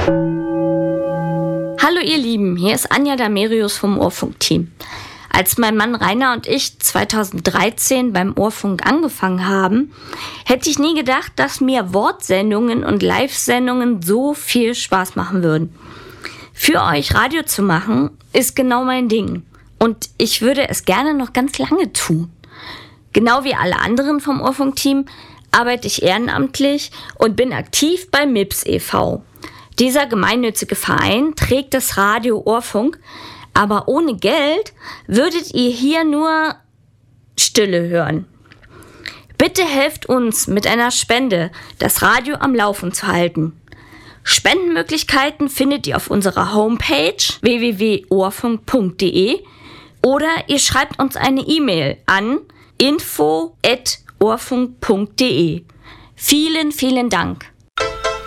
Hallo ihr Lieben, hier ist Anja Damerius vom Ohrfunk-Team. Als mein Mann Rainer und ich 2013 beim Ohrfunk angefangen haben, hätte ich nie gedacht, dass mir Wortsendungen und Live-Sendungen so viel Spaß machen würden. Für euch Radio zu machen, ist genau mein Ding. Und ich würde es gerne noch ganz lange tun. Genau wie alle anderen vom Ohrfunk-Team arbeite ich ehrenamtlich und bin aktiv bei MIPS e.V. Dieser gemeinnützige Verein trägt das Radio Ohrfunk, aber ohne Geld würdet ihr hier nur Stille hören. Bitte helft uns mit einer Spende, das Radio am Laufen zu halten. Spendenmöglichkeiten findet ihr auf unserer Homepage www.ohrfunk.de oder ihr schreibt uns eine E-Mail an info@ohrfunk.de. Vielen, vielen Dank.